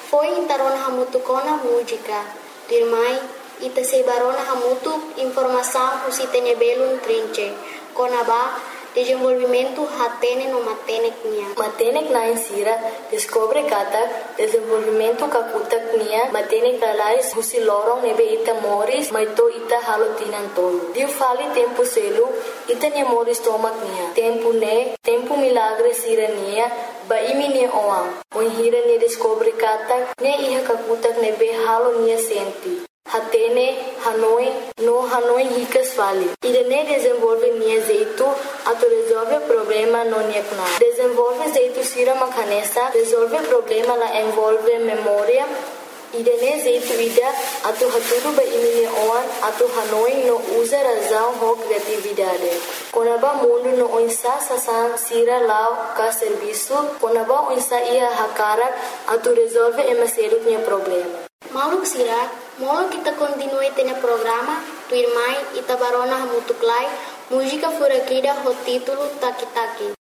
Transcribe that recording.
Foi intarona hamutu kona música. Dirmai, ita sebarona hamutu informação usitene belum trinche. Konaba, desenvolvimento hatene no matenek nia. Matenek na insira, descobre kata, desenvolvimento kakutak nia, matenek lalais husilorong nebe ita moris, maito ita halotinan tolo. Diu fali tempo selu, ita nia moris tomak nia. Tempo milagre sira nia, ba imi nia oang. Hira nia descobre kata, nia iha kakutak nebe halo nia senti. Hatene, Hanoi ricas fali. Irene desenvolve nia zeito, ato resolve problema no niekna. Desenvolve zeito sira makanesa, resolve problema la envolve memória. Irene zeito ida, ato haturu ba imine oan, ato Hanoi no usa razão ho criatividade. Konaba mundo no oinsa sasan sira lao ka serviço, konaba oinsa ia hakarak, ato resolve emaseru nia problema. Maluk sira, molo kita continue tene programa, tu irmai ita barona hamutuklai, música furakida ho título Taki Taki.